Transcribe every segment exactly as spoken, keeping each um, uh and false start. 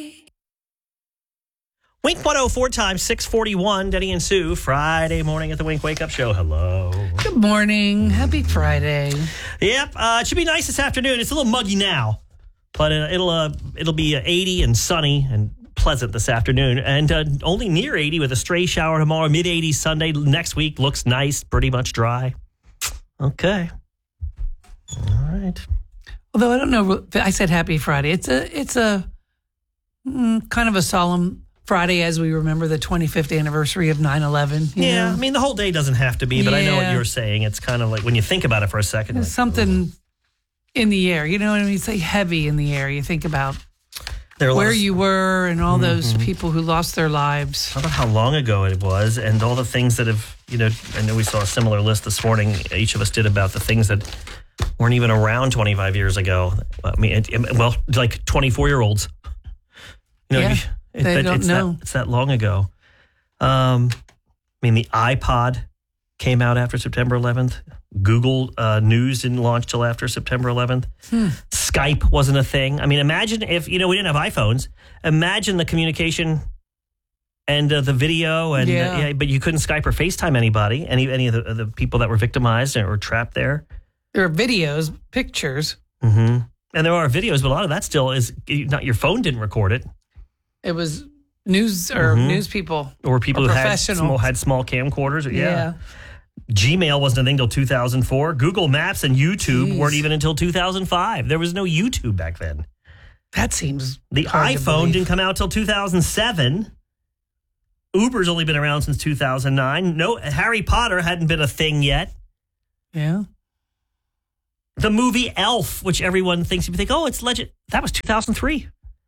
Wink one oh four times six forty-one, Denny and Sue, Friday morning at the Wink Wake Up Show. Hello. Good morning. Happy Friday. Yep. Uh, it should be nice this afternoon. It's a little muggy now, but uh, it'll uh, it'll be uh, eighty and sunny and pleasant this afternoon, and uh, only near eighty with a stray shower tomorrow. Mid eighties Sunday. Next week looks nice, pretty much dry. Okay. All right. Although I don't know, I said happy Friday. It's a it's a mm, kind of a solemn Friday as we remember the twenty-fifth anniversary of nine eleven. Yeah, know? I mean, the whole day doesn't have to be, but yeah. I know what you're saying. It's kind of like when you think about it for a second. There's like, something ugh. in the air. You know what I mean? You say heavy in the air. You think about where of, you were and all mm-hmm. those people who lost their lives. How about how long ago it was and all the things that have, you know, I know we saw a similar list this morning. Each of us did about the things that weren't even around twenty-five years ago. I mean, it, it, well, like twenty-four-year-olds. You know, yeah. you, It, they that, don't it's know. That, it's that long ago. Um, I mean, the iPod came out after September eleventh. Google uh, News didn't launch till after September eleventh. Hmm. Skype wasn't a thing. I mean, imagine if, you know, we didn't have iPhones. Imagine the communication and uh, the video, and yeah. uh, yeah, but you couldn't Skype or FaceTime anybody, any any of the, the people that were victimized or trapped there. There are videos, pictures. Mm-hmm. And there are videos, but a lot of that still is not, your phone didn't record it. It was news or mm-hmm. news people. Or people or who had small, had small camcorders. Yeah. yeah. Gmail wasn't a thing until two thousand four. Google Maps and YouTube Jeez. weren't even until two thousand five. There was no YouTube back then. That seems The iPhone didn't come out till two thousand seven. Uber's only been around since two thousand nine. No, Harry Potter hadn't been a thing yet. Yeah. The movie Elf, which everyone thinks, you think, oh, it's legend. That was two thousand three.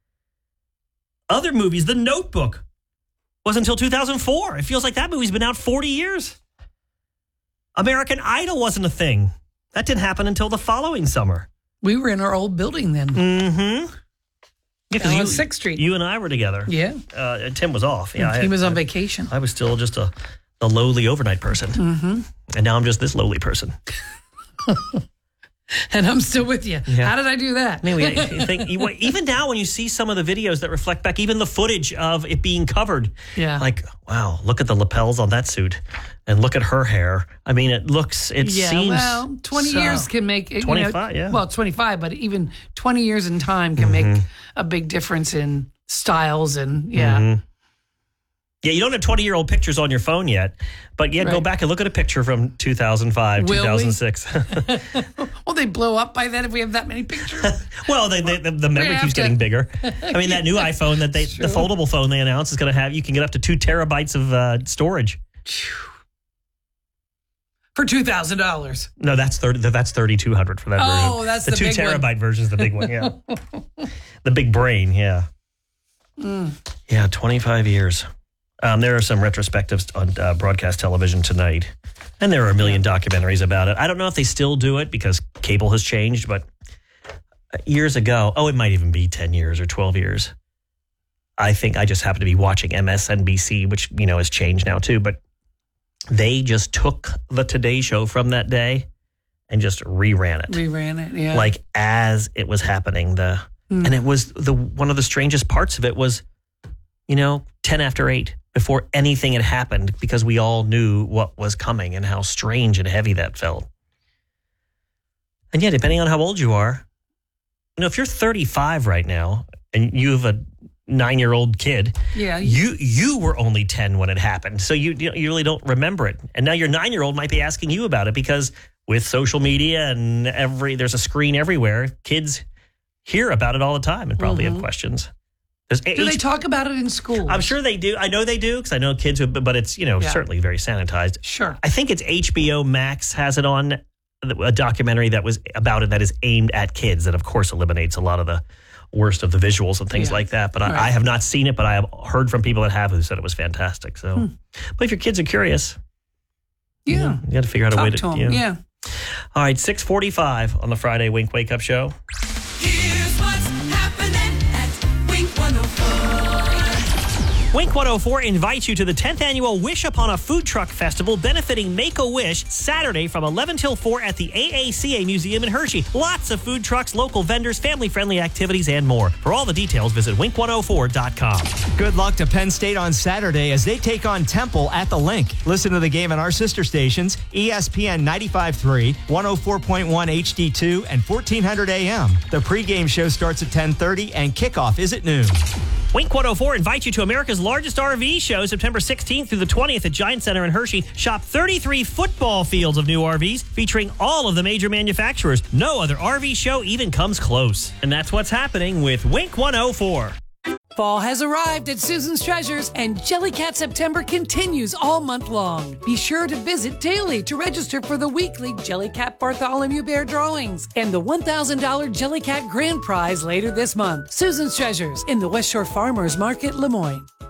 Other movies, The Notebook, was until two thousand four. It feels like that movie's been out forty years. American Idol wasn't a thing. That didn't happen until the following summer. We were in our old building then. Mm-hmm. Yeah, on you, sixth Street. You and I were together. Yeah. Uh, Tim was off. Yeah, he I, was on I, vacation. I was still just a, a lowly overnight person. Mm-hmm. And now I'm just this lowly person. And I'm still with you. Yeah. How did I do that? I mean, we, think, even now when you see some of the videos that reflect back, even the footage of it being covered, yeah, like, wow, look at the lapels on that suit and look at her hair. I mean, it looks, it yeah, seems well, twenty so, years can make it. twenty-five, you know, yeah. Well, twenty-five, but even twenty years in time can mm-hmm. make a big difference in styles and, yeah. Mm-hmm. Yeah, you don't have twenty-year-old pictures on your phone yet, but yeah, right. Go back and look at a picture from two thousand five, Will two thousand six. Will they blow up by then if we have that many pictures? Well, they, they, the, the memory keeps to... getting bigger. I mean, that new iPhone, that they, the foldable phone they announced is going to have, you can get up to two terabytes of uh, storage. For two thousand dollars. No, that's thirty. That's thirty-two hundred for that oh, version. Oh, that's the, the two big terabyte one. version is the big one. Yeah, the big brain. Yeah, mm. yeah. twenty-five years. Um, there are some retrospectives on uh, broadcast television tonight, and there are a million yeah. documentaries about it. I don't know if they still do it because cable has changed, but years ago, oh, it might even be ten years or twelve years. I think I just happened to be watching M S N B C, which, you know, has changed now too, but they just took the Today Show from that day and just reran it. Reran it, yeah. Like as it was happening. The mm. And it was the one of the strangest parts of it was, you know, ten after eight. Before anything had happened, because we all knew what was coming and how strange and heavy that felt. And yeah, depending on how old you are, you know, if you're thirty-five right now and you have a nine-year-old kid, yeah, you you were only ten when it happened, so you you really don't remember it. And now your nine-year-old might be asking you about it because with social media and every there's a screen everywhere, kids hear about it all the time and probably mm-hmm. have questions. Do H- they talk about it in school? I'm sure they do. I know they do because I know kids who, but it's, you know, yeah. certainly very sanitized. Sure. I think it's H B O Max has it on, a documentary that was about it that is aimed at kids that, of course, eliminates a lot of the worst of the visuals and things yeah. like that. But I, right. I have not seen it, but I have heard from people that have who said it was fantastic. So, hmm. But if your kids are curious, yeah, you, know, you got to figure out Talk a way to, to them. You know. Yeah. All right, six forty-five on the Friday Wink Wake Up Show. Here's what's happening at Wink one oh four. Wink one oh four invites you to the tenth annual Wish Upon a Food Truck Festival benefiting Make-A-Wish Saturday from eleven till four at the A A C A Museum in Hershey. Lots of food trucks, local vendors, family-friendly activities, and more. For all the details, visit wink one oh four dot com. Good luck to Penn State on Saturday as they take on Temple at the Link. Listen to the game on our sister stations, E S P N ninety-five point three, one oh four point one H D two, and fourteen hundred A M. The pregame show starts at ten thirty and kickoff is at noon. Wink one oh four invites you to America's largest R V show, September sixteenth through the twentieth at Giant Center in Hershey. Shop thirty-three football fields of new R Vs featuring all of the major manufacturers. No other R V show even comes close. And that's what's happening with Wink one oh four. Fall has arrived at Susan's Treasures, and Jellycat September continues all month long. Be sure to visit daily to register for the weekly Jellycat Bartholomew Bear drawings and the one thousand dollars Jellycat Grand Prize later this month. Susan's Treasures in the West Shore Farmers Market, Lemoyne.